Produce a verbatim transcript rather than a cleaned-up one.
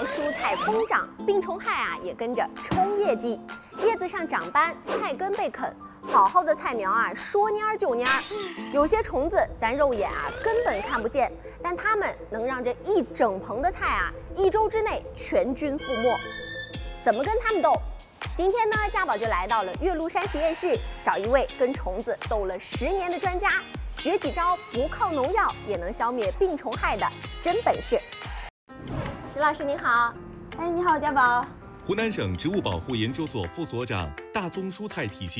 让蔬菜疯长，病虫害啊也跟着冲业绩。叶子上长斑，菜根被啃，好好的菜苗啊说蔫儿就蔫儿。有些虫子咱肉眼啊根本看不见，但它们能让这一整棚的菜啊一周之内全军覆没。怎么跟它们斗？今天呢，家宝就来到了岳麓山实验室，找一位跟虫子斗了十年的专家，学几招不靠农药也能消灭病虫害的真本事。石老师您好。 哎，你好，家宝。 湖南省植物保护研究所副所长、大宗蔬菜体系